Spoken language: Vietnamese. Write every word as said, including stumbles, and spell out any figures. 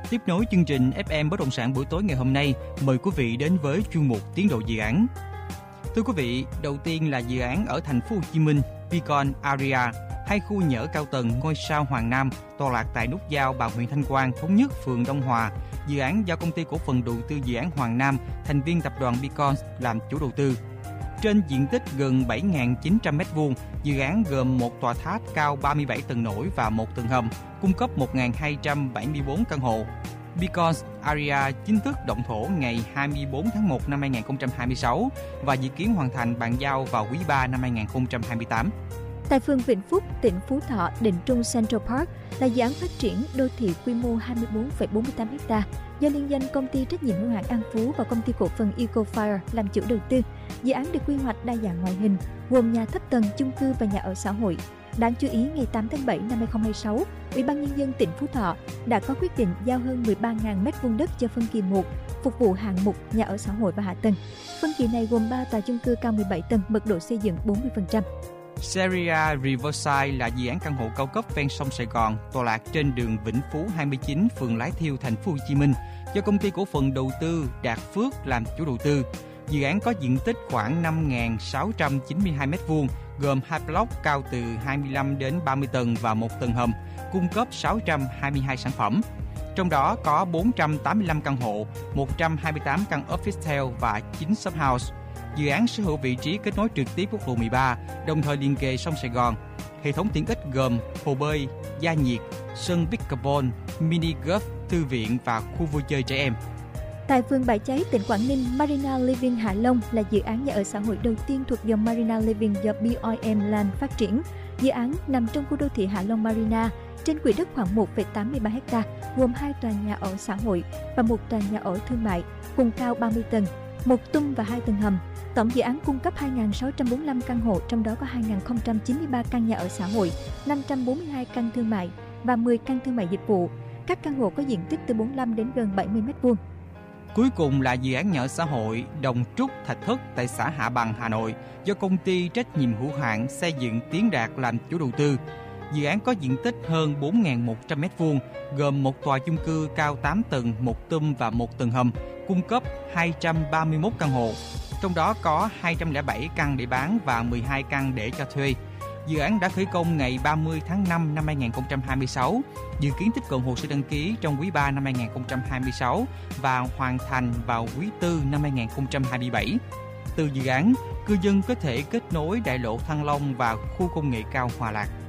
Tiếp nối chương trình ép em Bất động sản buổi tối ngày hôm nay, mời quý vị đến với chuyên mục tiến độ dự án. Thưa quý vị, đầu tiên là dự án ở thành phố Hồ Chí Minh, Beacon Area, hai khu nhà ở cao tầng ngôi sao Hoàng Nam, tọa lạc tại nút giao Bà Nguyễn Thanh Quang, Thống Nhất, phường Đông Hòa. Dự án do công ty cổ phần đầu tư dự án Hoàng Nam, thành viên tập đoàn Beacon làm chủ đầu tư. Trên diện tích gần bảy nghìn chín trăm mét vuông, dự án gồm một tòa tháp cao ba mươi bảy tầng nổi và một tầng hầm, cung cấp một nghìn hai trăm bảy mươi tư căn hộ. Beacon Area chính thức động thổ ngày hai mươi tư tháng một năm hai nghìn không trăm hai mươi sáu và dự kiến hoàn thành bàn giao vào quý ba năm hai nghìn không trăm hai mươi tám. Tại phường Vĩnh Phúc, tỉnh Phú Thọ, Định Trung Central Park là dự án phát triển đô thị quy mô hai mươi tư phẩy bốn mươi tám héc-ta do liên danh công ty trách nhiệm hữu hạn An Phú và công ty cổ phần Ecofire làm chủ đầu tư. Dự án được quy hoạch đa dạng ngoại hình, gồm nhà thấp tầng, chung cư và nhà ở xã hội. Đáng chú ý, ngày tám tháng bảy năm hai nghìn không trăm hai mươi sáu, Ủy ban Nhân dân tỉnh Phú Thọ đã có quyết định giao hơn mười ba nghìn mét vuông đất cho phân kỳ một, phục vụ hạng mục nhà ở xã hội và hạ tầng. Phân kỳ này gồm ba tòa chung cư cao mười bảy tầng, mật độ xây dựng bốn mươi phần trăm. Seria Riverside là dự án căn hộ cao cấp ven sông Sài Gòn, tọa lạc trên đường Vĩnh Phú hai mươi chín, phường Lái Thiêu, thành phố Hồ Chí Minh, do công ty cổ phần đầu tư Đạt Phước làm chủ đầu tư. Dự án có diện tích khoảng năm nghìn sáu trăm chín mươi hai mét vuông, gồm hai block cao từ hai mươi lăm đến ba mươi tầng và một tầng hầm, cung cấp sáu trăm hai mươi hai sản phẩm. Trong đó có bốn trăm tám mươi lăm căn hộ, một trăm hai mươi tám căn office và chín shophouse. Dự án sở hữu vị trí kết nối trực tiếp quốc lộ mười ba, đồng thời liền kề sông Sài Gòn. Hệ thống tiện ích gồm hồ bơi, gia nhiệt, sân pickleball, mini golf, thư viện và khu vui chơi trẻ em. Tại phường Bãi Cháy, tỉnh Quảng Ninh, Marina Living Hạ Long là dự án nhà ở xã hội đầu tiên thuộc dòng Marina Living do bê i em Land phát triển. Dự án nằm trong khu đô thị Hạ Long Marina, trên quỹ đất khoảng một phẩy tám mươi ba héc-ta, gồm hai tòa nhà ở xã hội và một tòa nhà ở thương mại, cùng cao ba mươi tầng, một tung và hai tầng hầm. Tổng dự án cung cấp hai nghìn sáu trăm bốn mươi lăm căn hộ, trong đó có hai nghìn không trăm chín mươi ba căn nhà ở xã hội, năm trăm bốn mươi hai căn thương mại và mười căn thương mại dịch vụ. Các căn hộ có diện tích từ bốn mươi lăm đến gần bảy mươi mét vuông. Cuối cùng là dự án nhà ở xã hội Đồng Trúc Thạch Thất tại xã Hạ Bằng, Hà Nội, do công ty trách nhiệm hữu hạn xây dựng Tiến Đạt làm chủ đầu tư. Dự án có diện tích hơn bốn nghìn một trăm mét vuông, gồm một tòa chung cư cao tám tầng, một tum và một tầng hầm, cung cấp hai trăm ba mươi mốt căn hộ. Trong đó có hai trăm lẻ bảy căn để bán và mười hai căn để cho thuê. Dự án đã khởi công ngày ba mươi tháng năm năm hai nghìn không trăm hai mươi sáu, dự kiến tiếp cận hồ sơ đăng ký trong quý ba năm hai nghìn không trăm hai mươi sáu và hoàn thành vào quý tư năm hai nghìn không trăm hai mươi bảy. Từ dự án, cư dân có thể kết nối đại lộ Thăng Long và khu công nghệ cao Hòa Lạc.